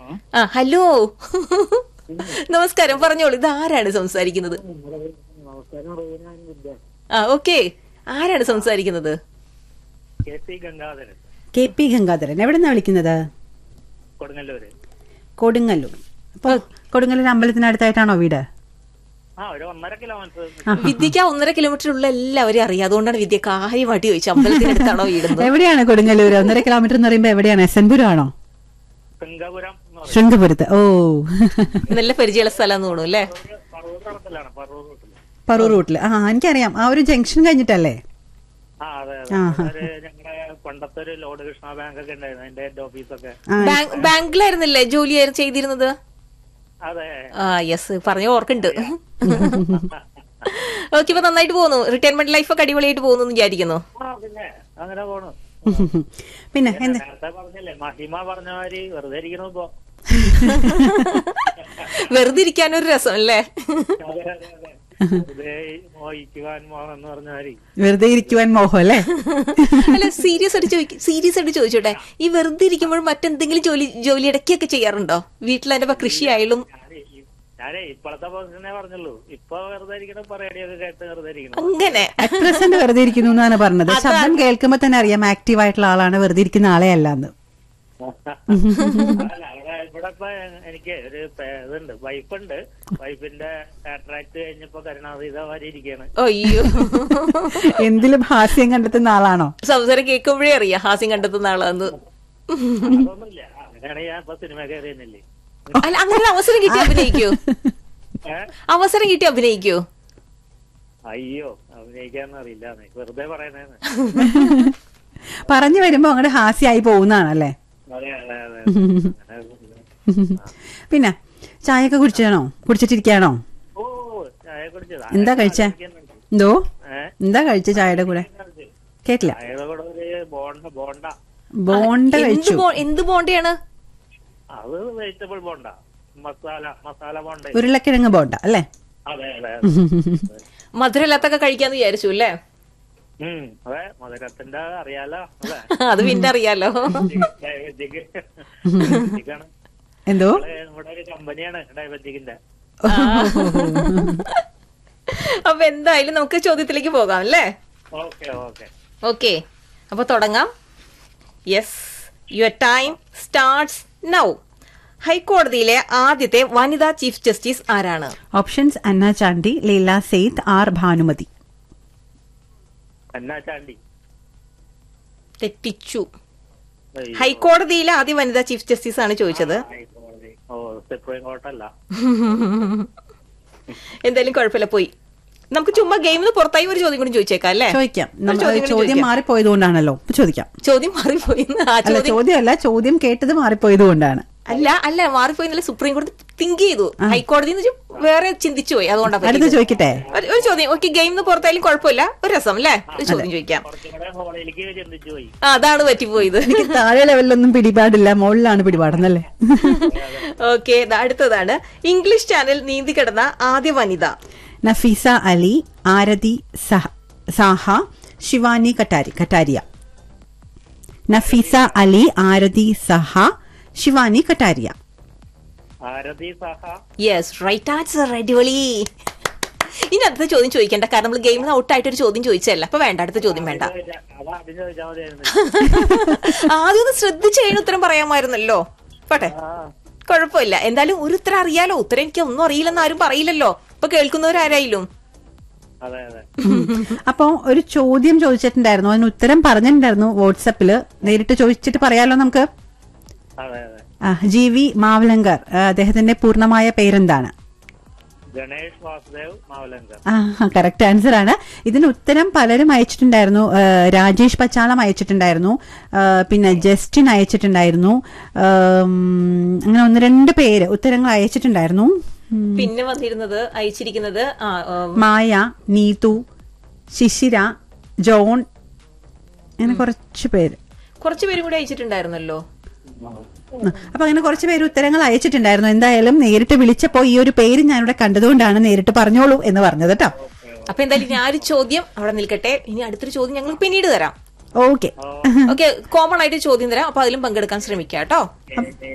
ആ ഹലോ. നമസ്കാരം, പറഞ്ഞോളൂ. ഇത് ആരാണ് സംസാരിക്കുന്നത്? ആ ഓക്കെ, ആരാണ് സംസാരിക്കുന്നത്? K P Gangadharan. എവിടെ നിന്നാ വിളിക്കുന്നത്? കൊടുങ്ങല്ലൂർ. അപ്പൊ കൊടുങ്ങല്ലൂർ അമ്പലത്തിനടുത്തായിട്ടാണോ വീട്? വിദ്യക്ക് 1.5 കിലോമീറ്റർ ഉള്ള എല്ലാവരും അറിയാം. അതുകൊണ്ടാണ് വിദ്യ കാര്യമായിട്ട് ചോദിച്ചു, അമ്പലത്തിനടുത്താണോ വീട്? എവിടെയാണ് കൊടുങ്ങല്ലൂർ? 1.5 കിലോമീറ്റർ എന്ന് പറയുമ്പോ എവിടെയാണ്? എസ്എൻപുരം ആണോ? ശൃംഗപുരത്ത്. ഓ, നല്ല പരിചയമുള്ള സ്ഥലം തോന്നുന്നു അല്ലേ? പറൂർ റൂട്ടില്. ആ, എനിക്കറിയാം. ആ ഒരു ജംഗ്ഷൻ കഴിഞ്ഞിട്ടല്ലേ? ബാങ്കിലായിരുന്നില്ലേ ജോലി ചെയ്തിരുന്നത്? ആ യെസ്, പറഞ്ഞു ഓർക്കുന്നുണ്ട്. ഓക്കെ, ഇപ്പൊ നന്നായിട്ട് പോകുന്നു. റിട്ടയർമെന്റ് ലൈഫ് ഒക്കെ അടിപൊളിയായിട്ട് പോകുന്നു വിചാരിക്കുന്നു. പിന്നെ വെറുതെ ഇരിക്കാനൊരു രസം അല്ലേ? വെറുതെ ഇരിക്കുവാൻ മോഹം അല്ലേ? അല്ല, സീരിയസ് ആയിട്ട് ചോദിച്ചോട്ടെ, ഈ വെറുതെ ഇരിക്കുമ്പോൾ മറ്റെന്തെങ്കിലും ജോലി ഇടയ്ക്കൊക്കെ ചെയ്യാറുണ്ടോ? വീട്ടിൽ അതിന്റെ കൃഷിയായാലും? അങ്ങനെ അറ്റ് പ്രസന്റ് വെറുതെ ഇരിക്കുന്നു എന്നാണ് പറഞ്ഞത്. ശബ്ദം കേൾക്കുമ്പോ തന്നെ അറിയാം ആക്റ്റീവ് ആയിട്ടുള്ള ആളാണ്, വെറുതെ ഇരിക്കുന്ന ആളെ അല്ലാന്ന്. ഇവിടെ ഇപ്പൊ എനിക്ക് ഒരു ഇതുണ്ട്, വൈഫുണ്ട്. വൈഫിന്റെ കാറ്ററാക്ട് കഴിഞ്ഞപ്പോ കരുണാതീത വരെ ഇരിക്കാണ്. അയ്യോ, എന്തിലും ഹാസ്യം കണ്ടെത്തുന്ന ആളാണോ? സംസാരം കേൾക്കുമ്പോഴേ അറിയാം ഹാസ്യം കണ്ടെത്തുന്ന ആളാന്ന്. അതൊന്നുമില്ല, അങ്ങനെയാണെങ്കിൽ ഞാൻ ഇപ്പൊ സിനിമ കയറിയെന്നില്ലേ. അല്ല, അങ്ങനെ അവസരം കിട്ടി അഭിനയിക്കോ? അവസരം കിട്ടി അഭിനയിക്കോ? അയ്യോ, അഭിനയിക്കാന്ന് അറിയില്ല, വെറുതെ പറയുന്നേന്ന്. പറഞ്ഞു വരുമ്പോ അങ്ങോട്ട് ഹാസ്യായി പോകുന്നതാണല്ലേ? അതെ അതെ അതെ. പിന്നെ ചായയൊക്കെ കുടിച്ചിട്ടിരിക്കാണോ? ഓ, ചായ കുടിച്ചതാ. എന്താ കഴിച്ചേ? എന്തോ എന്താ കഴിച്ച ചായയുടെ കൂടെ? കേട്ടില്ല. ബോണ്ട കഴിച്ചു. എന്ത് ബോണ്ടയാണ് അത്? വെജിറ്റബിൾ ബോണ്ട, മസാല ബോണ്ട, ഉരുളക്കിഴങ്ങ് ബോണ്ട അല്ലേ? അതെ അതെ. മധുരമില്ലാത്തൊക്കെ കഴിക്കാന്ന് വിചാരിച്ചു അല്ലേ? അതെ, മധുരത്തിന്റെ അറിയാലോ. അത് പിന്നെ അറിയാലോ. എന്തോ ഇവിടെ ഒരു കമ്പനിയാണ് ഡയബറ്റിക്കിന്റെ. അപ്പൊ എന്തായാലും നമുക്ക് ചോദ്യത്തിലേക്ക് പോകാം അല്ലേ? ഓക്കെ, അപ്പൊ തുടങ്ങാം. Yes, your time starts now. ഹൈക്കോടതിയിലെ ആദ്യത്തെ വനിതാ ചീഫ് ജസ്റ്റിസ് ആരാണ്? ഓപ്ഷൻസ്: അന്ന ചാണ്ടി, ലീല സെയ്ത്ത്, ആർ ഭാനുമതി. തെറ്റിച്ചു. ഹൈക്കോടതിയിലെ ആദ്യ വനിതാ ചീഫ് ജസ്റ്റിസ് ആണ് ചോദിച്ചത്. എന്തായാലും കുഴപ്പമില്ല, പോയി. നമുക്ക് ചുമ്മാ ഗെയിമിന് പുറത്തായി ഒരു ചോദ്യം കൂടി ചോദിച്ചേക്കാം അല്ലേ? ചോദിക്കാം. ചോദ്യം മാറിപ്പോയത് കൊണ്ടാണല്ലോ ചോദിക്കാം. ചോദ്യം മാറിപ്പോയി. ചോദ്യമല്ല, ചോദ്യം കേട്ടത് മാറിപ്പോയത് കൊണ്ടാണ്. അല്ല മാറിപ്പോയി. സുപ്രീം കോടതി തിങ്ക് ചെയ്തു, ഹൈക്കോടതി വേറെ ചിന്തിച്ചു പോയി. അതുകൊണ്ടാണ്. അടുത്ത് ചോദിക്കട്ടെ ഒരു ചോദ്യം. ഓക്കെ, ഗെയിമിന് പുറത്തായാലും കുഴപ്പമില്ല, ഒരു രസം അല്ലേ? ഒരു ചോദ്യം ചോദിക്കാം. അതാണ് പറ്റിപ്പോയത്. എനിക്ക് താഴെ ലെവലിലൊന്നും പിടിപാടില്ല, മുകളിലാണ് പിടിപാടുന്നല്ലേ? ഓക്കെ, അടുത്തതാണ്. ഇംഗ്ലീഷ് ചാനൽ നീന്തി കിടന്ന ആദ്യ വനിത? നഫീസ അലി, ആരതി സാഹ, ശിവാനി കട്ടാരിയ. നഫീസ അലി, ആരതി സഹ, Shivani Kataria. Yes, right answer. അടിപൊളി. ഇനി അടുത്ത ചോദ്യം ചോദിക്കണ്ട, കാരണം നമ്മൾ ഗെയിമിൽ ഔട്ടായിട്ടൊരു ചോദ്യം ചോദിച്ചല്ല. അപ്പൊ വേണ്ട, അടുത്ത ചോദ്യം വേണ്ട. ആദ്യം ഒന്ന് ശ്രദ്ധിച്ചു കഴിഞ്ഞ ഉത്തരം പറയാമായിരുന്നല്ലോ. പോട്ടെ, കുഴപ്പമില്ല. എന്തായാലും ഒരു ഉത്തരം അറിയാലോ. ഉത്തരം എനിക്ക് ഒന്നും അറിയില്ലെന്ന് ആരും പറയില്ലല്ലോ, ഇപ്പൊ കേൾക്കുന്നവരാരായാലും. അപ്പൊ ഒരു ചോദ്യം ചോദിച്ചിട്ടുണ്ടായിരുന്നു, അതിന് ഉത്തരം പറഞ്ഞിട്ടുണ്ടായിരുന്നു വാട്സപ്പില്. നേരിട്ട് ചോദിച്ചിട്ട് പറയാലോ നമുക്ക്. ജി വി മാവലങ്കർ, അദ്ദേഹത്തിന്റെ പൂർണ്ണമായ പേരെന്താണ്? ഗണേഷ് വാസുദേവ് മാവലങ്കർ. കറക്റ്റ് ആൻസർ ആണ്. ഇതിന് ഉത്തരം പലരും അയച്ചിട്ടുണ്ടായിരുന്നു. രാജേഷ് പച്ചാളം അയച്ചിട്ടുണ്ടായിരുന്നു, പിന്നെ ജസ്റ്റിൻ അയച്ചിട്ടുണ്ടായിരുന്നു. അങ്ങനെ 1-2 പേര് ഉത്തരങ്ങൾ അയച്ചിട്ടുണ്ടായിരുന്നു. പിന്നെ വന്നിരുന്നത് അയച്ചിരിക്കുന്നത് മായ, നീതു, ശിശിര, ജോൺ, അങ്ങനെ കുറച്ചു പേരും കൂടി അയച്ചിട്ടുണ്ടായിരുന്നല്ലോ. അപ്പൊ അങ്ങനെ കുറച്ച് പേര് ഉത്തരങ്ങൾ അയച്ചിട്ടുണ്ടായിരുന്നു. എന്തായാലും നേരിട്ട് വിളിച്ചപ്പോ ഈ ഒരു പേര് ഞാനിവിടെ കണ്ടതുകൊണ്ടാണ് നേരിട്ട് പറഞ്ഞോളൂ എന്ന് പറഞ്ഞത് കേട്ടോ. അപ്പൊ എന്തായാലും ഞാനൊരു ചോദ്യം അവിടെ നിൽക്കട്ടെ. ഇനി അടുത്തൊരു ചോദ്യം ഞങ്ങൾ പിന്നീട് തരാം. ഓക്കെ, കോമൺ ആയിട്ട് ചോദ്യം തരാം. അപ്പൊ അതിലും പങ്കെടുക്കാൻ ശ്രമിക്കാം കേട്ടോ.